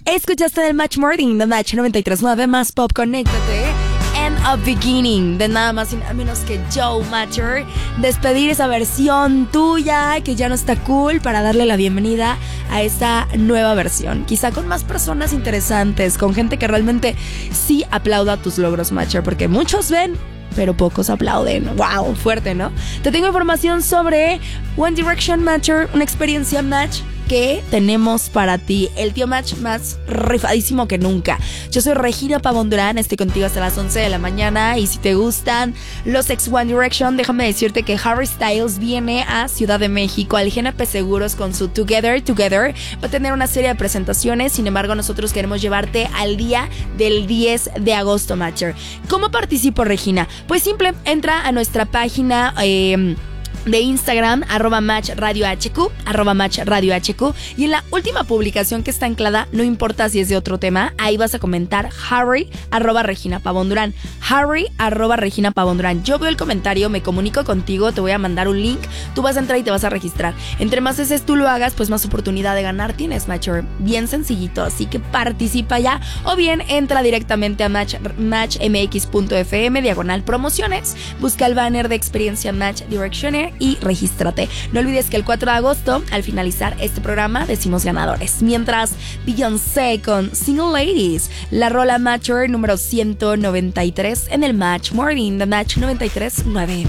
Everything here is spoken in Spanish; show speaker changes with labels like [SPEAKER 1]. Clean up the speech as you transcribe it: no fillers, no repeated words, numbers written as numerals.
[SPEAKER 1] Escuchaste del Match Morning de Match 93.9 más Pop. Conéctate. End of Beginning de nada más y nada menos que Joe Matter. Despedir esa versión tuya que ya no está cool para darle la bienvenida a esta nueva versión. Quizá con más personas interesantes, con gente que realmente sí aplauda tus logros, Matcher, porque muchos ven, pero pocos aplauden. ¡Wow! Fuerte, ¿no? Te tengo información sobre One Direction, Matcher, una experiencia Match que tenemos para ti. El tío Match más rifadísimo que nunca. Yo soy Regina Pavón Durán, estoy contigo hasta las 11 de la mañana y si te gustan los ex One Direction, déjame decirte que Harry Styles viene a Ciudad de México al GNP Seguros con su Together. Va a tener una serie de presentaciones, sin embargo nosotros queremos llevarte al día del 10 de agosto, Matcher. ¿Cómo participo, Regina? Pues simple, entra a nuestra página de Instagram, @matchradiohq, y en la última publicación que está anclada, no importa si es de otro tema, ahí vas a comentar Harry, @Regina Pavón Durán. Harry, @Regina Pavón Durán. Yo veo el comentario, me comunico contigo, te voy a mandar un link, tú vas a entrar y te vas a registrar. Entre más veces tú lo hagas, pues más oportunidad de ganar tienes, Matcher. Bien sencillito, así que participa ya, o bien entra directamente a matchmx.fm/promociones, busca el banner de experiencia Match Directioner y regístrate. No olvides que el 4 de agosto, al finalizar este programa, decimos ganadores. Mientras, Beyoncé con Single Ladies, la rola Matcher número 193 en el Match Morning de Match 93.9.